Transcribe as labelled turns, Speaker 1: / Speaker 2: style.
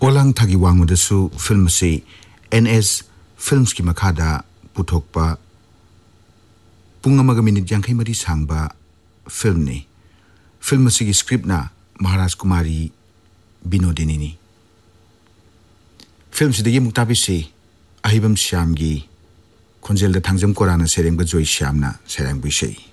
Speaker 1: oolong थागी वांगमदसु film से NS films की मखादा पुथोकपा पुंग अमगा minute यांखै मरी सांगबा फिल्म ने फिल्म की स्क्रिप्ट ना महाराज कुमारी बिनोदिनी फिल्म से मुक्ताबी से अहिबम श्याम की खोंजेल थांजम कोराना सेरेंग जोई श्यामना सेरेंग बिसई